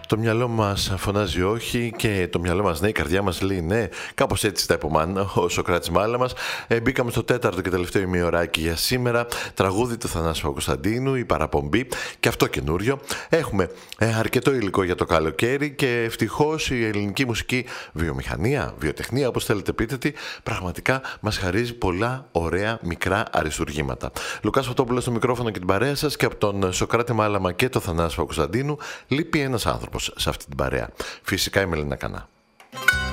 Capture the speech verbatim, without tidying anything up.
το μυαλό μας φωνάζει όχι και το μυαλό μας ναι, η καρδιά μας λέει ναι. Κάπως έτσι τα υπομάνα ο Σωκράτης Μάλαμας. Ε, μπήκαμε στο τέταρτο και τελευταίο ημιωράκι για σήμερα. Τραγούδι του Θανάση Παπακοσταντίνου, η παραπομπή, και αυτό καινούριο. Έχουμε ε, αρκετό υλικό για το καλοκαίρι και ευτυχώς η ελληνική μουσική βιομηχανία, βιοτεχνία, όπως θέλετε πείτε τη, πραγματικά μας χαρίζει πολλά ωραία μικρά αριστουργήματα. Λουκάς Φωτόπουλος στο μικρόφωνο και την παρέα σας, και από τον Σωκράτη Μάλαμα και τον Θανάση Παπακοσταντίνου λείπει ένας άνθρωπος σε αυτή την παρέα. Φυσικά η Μελίνα Κανά.